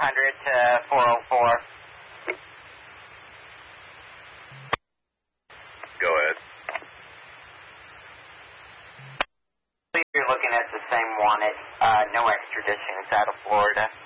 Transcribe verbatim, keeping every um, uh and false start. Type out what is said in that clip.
hundred to four oh four. Go ahead. You're looking at the same one. It's uh, no extradition. It's out of Florida.